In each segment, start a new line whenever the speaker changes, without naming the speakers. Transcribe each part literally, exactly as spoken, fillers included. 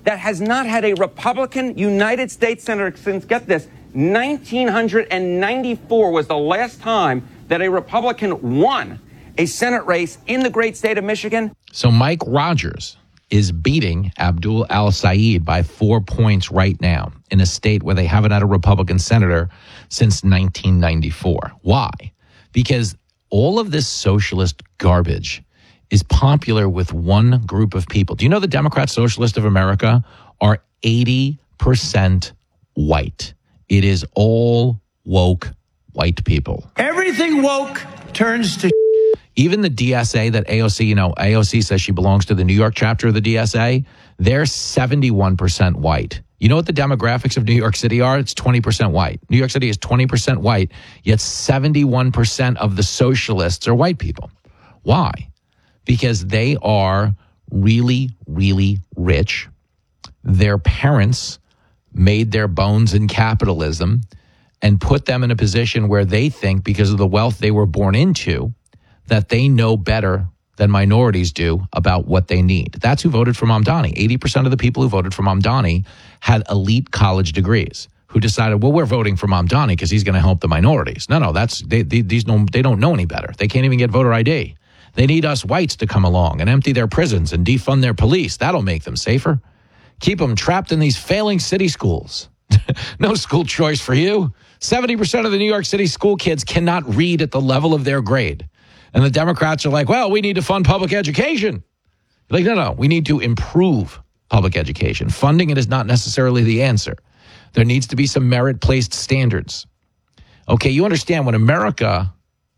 that has not had a Republican United States Senator since, get this, nineteen ninety-four was the last time that a Republican won a Senate race in the great state of Michigan.
So Mike Rogers is beating Abdul al-Sayed by four points right now in a state where they haven't had a Republican senator since nineteen ninety-four. Why? Because all of this socialist garbage is popular with one group of people. Do you know the Democrat Socialists of America are eighty percent white? It is all woke white people.
Everything woke turns to
even the D S A that A O C, you know, A O C says she belongs to the New York chapter of the D S A. They're seventy-one percent white. You know what the demographics of New York City are? It's twenty percent white. New York City is twenty percent white, yet seventy-one percent of the socialists are white people. Why? Because they are really, really rich. Their parents made their bones in capitalism and put them in a position where they think, because of the wealth they were born into, that they know better than minorities do about what they need. That's who voted for Mamdani. eighty percent of the people who voted for Mamdani had elite college degrees, who decided, well, we're voting for Mamdani because he's going to help the minorities. No, no, that's they, they, these no, they don't know any better. They can't even get voter I D. They need us whites to come along and empty their prisons and defund their police. That'll make them safer. Keep them trapped in these failing city schools. No school choice for you. seventy percent of the New York City school kids cannot read at the level of their grade. And the Democrats are like, well, we need to fund public education. Like, no, no, we need to improve public education. Funding it is not necessarily the answer. There needs to be some merit-placed standards. Okay, you understand when America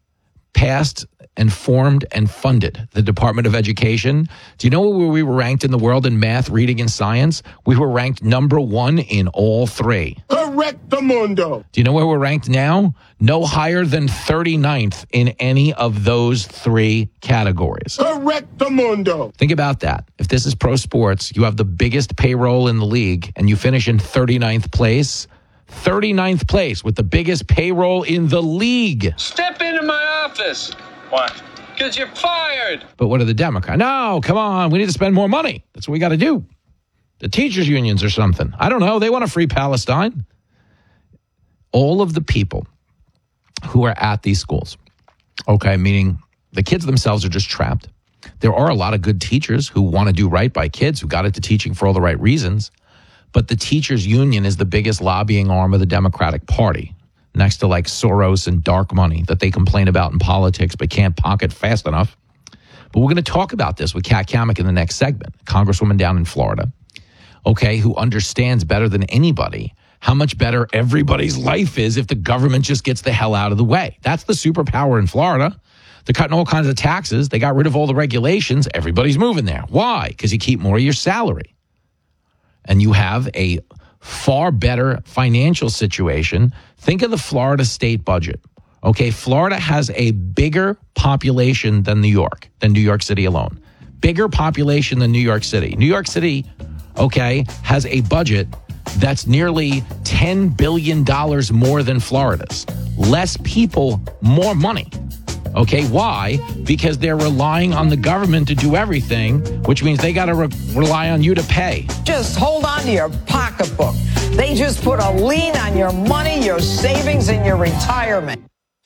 passed and formed and funded the Department of Education, do you know where we were ranked in the world in math, reading, and science? We were ranked number one in all three.
Correctamundo.
Do you know where we're ranked now? No higher than thirty-ninth in any of those three categories.
Correctamundo.
Think about that. If this is pro sports, you have the biggest payroll in the league, and you finish in thirty-ninth place. thirty-ninth place with the biggest payroll in the league.
Step into my office. What? Because you're fired.
But what are the Democrats? No, come on. We need to spend more money. That's what we got to do. The teachers' unions or something. I don't know. They want a free Palestine. All of the people who are at these schools, okay, meaning the kids themselves are just trapped. There are a lot of good teachers who want to do right by kids, who got into teaching for all the right reasons. But the teachers' union is the biggest lobbying arm of the Democratic Party, next to like Soros and dark money that they complain about in politics but can't pocket fast enough. But we're going to talk about this with Kat Cammack in the next segment, Congresswoman down in Florida, okay, who understands better than anybody how much better everybody's life is if the government just gets the hell out of the way. That's the superpower in Florida. They're cutting all kinds of taxes. They got rid of all the regulations. Everybody's moving there. Why? Because you keep more of your salary. And you have a far better financial situation. Think of the Florida state budget. Okay, Florida has a bigger population than New York, than New York City alone. Bigger population than New York City. New York City, okay, has a budget that's nearly ten billion dollars more than Florida's. Less people, more money. Okay, why? Because they're relying on the government to do everything, which means they got to re- rely on you to pay.
Just hold on to your pocketbook. They just put a lien on your money, your savings, and your retirement.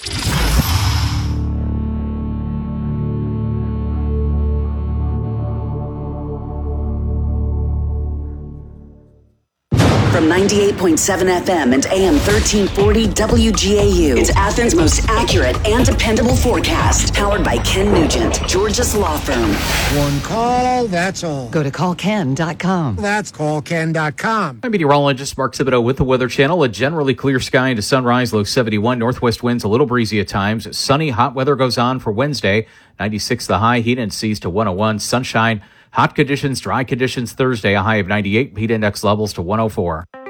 From ninety-eight point seven F M and A M thirteen forty W G A U. It's Athens' most accurate and dependable forecast. Powered by Ken Nugent, Georgia's law firm.
One call, that's all.
Go to call ken dot com.
That's call ken dot com.
I'm meteorologist Mark Thibodeau with the Weather Channel. A generally clear sky into sunrise, low seventy-one. Northwest winds a little breezy at times. Sunny, hot weather goes on for Wednesday. ninety-six the high, heat index to one oh one. Sunshine. Hot conditions, dry conditions Thursday, a high of ninety-eight, heat index levels to one oh four.